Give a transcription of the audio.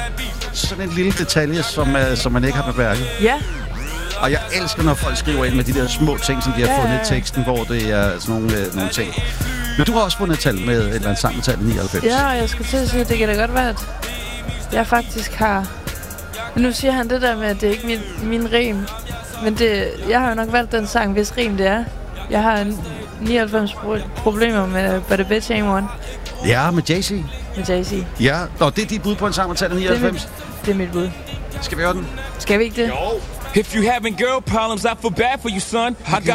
sådan en lille detalje, som man ikke har bemærket. Ja. Og jeg elsker, når folk skriver ind med de der små ting, som de har fundet i teksten, hvor det er sådan nogle ting. Men du har også fundet et tal med et eller andet sang med tallet 99. Ja, og jeg skulle til at sige, at det kan da godt være, at jeg faktisk har... Nu siger han det der med, at det er ikke min rim. Men jeg har jo nok valgt den sang, hvis rim det er. Jeg har 99 problemer med But a Bitch Ain't One. Ja, med Jay-Z. Med Jay-Z. Ja, og det er dit bud på en sang med tallet 99? Det er mit bud. Skal vi høre den? Skal vi ikke det? If you having girl problems, I feel bad for you, son. I got